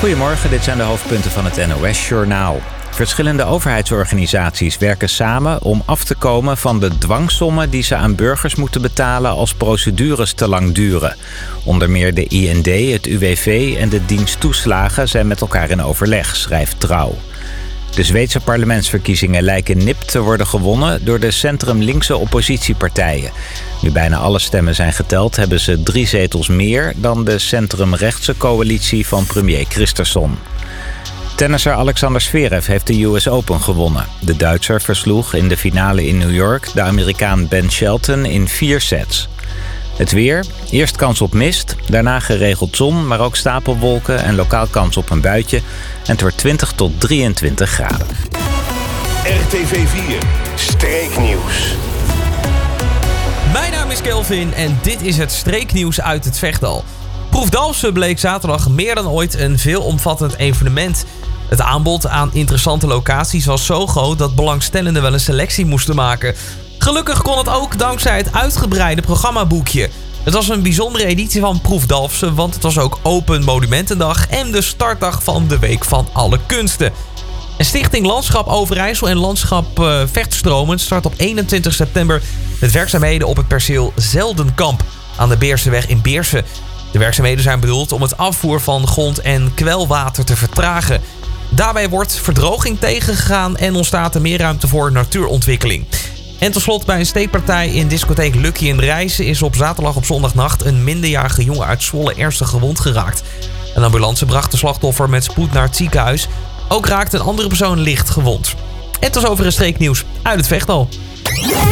Goedemorgen, dit zijn de hoofdpunten van het NOS-journaal. Verschillende overheidsorganisaties werken samen om af te komen van de dwangsommen die ze aan burgers moeten betalen als procedures te lang duren. Onder meer de IND, het UWV en de dienst toeslagen zijn met elkaar in overleg, schrijft Trouw. De Zweedse parlementsverkiezingen lijken nipt te worden gewonnen door de centrum-linkse oppositiepartijen. Nu bijna alle stemmen zijn geteld, hebben ze 3 zetels meer dan de centrum-rechtse coalitie van premier Kristersson. Tennisser Alexander Zverev heeft de US Open gewonnen. De Duitser versloeg in de finale in New York de Amerikaan Ben Shelton in 4 sets. Het weer, eerst kans op mist, daarna geregeld zon, maar ook stapelwolken en lokaal kans op een buitje. En het wordt 20 tot 23 graden. RTV 4, Streeknieuws. Mijn naam is Kelvin en dit is het streeknieuws uit het Vechtdal. Proef Dalfsen bleek zaterdag meer dan ooit een veelomvattend evenement. Het aanbod aan interessante locaties was zo groot dat belangstellenden wel een selectie moesten maken. Gelukkig kon het ook dankzij het uitgebreide programmaboekje. Het was een bijzondere editie van Proef Dalfsen, want het was ook Open Monumentendag en de startdag van de Week van Alle Kunsten. En Stichting Landschap Overijssel en Landschap Vechtstromen start op 21 september met werkzaamheden op het perceel Zeldenkamp aan de Beerseweg in Beersen. De werkzaamheden zijn bedoeld om het afvoer van grond- en kwelwater te vertragen. Daarbij wordt verdroging tegengegaan en ontstaat er meer ruimte voor natuurontwikkeling. En tot slot bij een steekpartij in discotheek Lucky in Rijssen is op zaterdag op zondagnacht een minderjarige jongen uit Zwolle ernstig gewond geraakt. Een ambulance bracht de slachtoffer met spoed naar het ziekenhuis. Ook raakte een andere persoon licht gewond. En tot over een streeknieuws uit het Vechtdal.